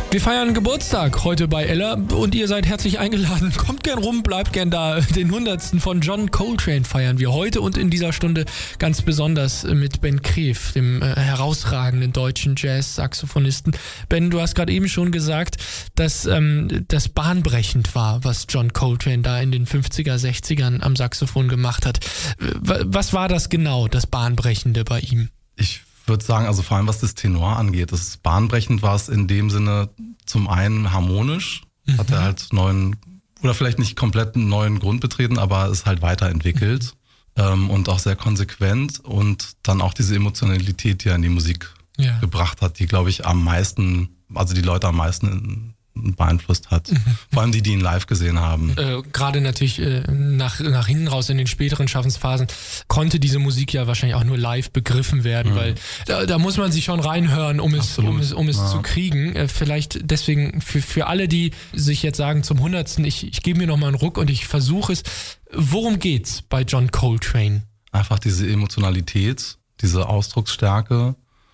Wir feiern Geburtstag heute bei Ella und ihr seid herzlich eingeladen. Kommt gern rum, bleibt gern da. Den 100. von John Coltrane feiern wir heute und in dieser Stunde ganz besonders mit Ben Kreef, dem herausragenden deutschen Jazz-Saxophonisten. Ben, du hast gerade eben schon gesagt, dass das bahnbrechend war, was John Coltrane da in den 50er, 60ern am Saxophon gemacht hat. Was war das genau, das Bahnbrechende bei ihm? Ich würde sagen, also vor allem was das Tenor angeht, das ist bahnbrechend, war es in dem Sinne zum einen harmonisch, hat er halt neuen, oder vielleicht nicht komplett einen neuen Grund betreten, aber ist halt weiterentwickelt und auch sehr konsequent und dann auch diese Emotionalität, die er in die Musik gebracht hat, die, glaube ich, am meisten, also die Leute am meisten beeinflusst hat. Vor allem die ihn live gesehen haben. Gerade natürlich nach hinten raus in den späteren Schaffensphasen konnte diese Musik ja wahrscheinlich auch nur live begriffen werden, weil da muss man sich schon reinhören, um es zu kriegen. Vielleicht deswegen für alle, die sich jetzt sagen zum 100. Ich gebe mir nochmal einen Ruck und ich versuche es. Worum geht's bei John Coltrane? Einfach diese Emotionalität, diese Ausdrucksstärke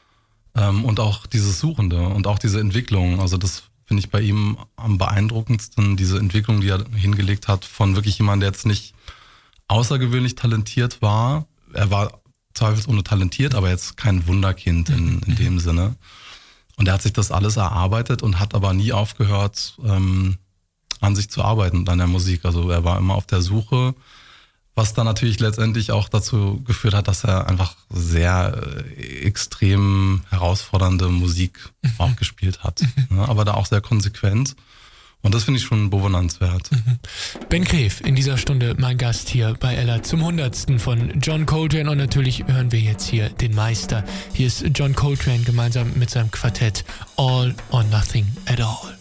und auch dieses Suchende und auch diese Entwicklung. Also das finde ich bei ihm am beeindruckendsten, diese Entwicklung, die er hingelegt hat, von wirklich jemandem, der jetzt nicht außergewöhnlich talentiert war. Er war zweifelsohne talentiert, aber jetzt kein Wunderkind in dem Sinne. Und er hat sich das alles erarbeitet und hat aber nie aufgehört, an sich zu arbeiten, an der Musik. Also er war immer auf der Suche, was dann natürlich letztendlich auch dazu geführt hat, dass er einfach sehr extrem herausfordernde Musik auch gespielt hat. Ja, aber da auch sehr konsequent. Und das finde ich schon bewundernswert. Ben Kreef in dieser Stunde mein Gast hier bei Ella zum 100. von John Coltrane. Und natürlich hören wir jetzt hier den Meister. Hier ist John Coltrane gemeinsam mit seinem Quartett All or Nothing at All.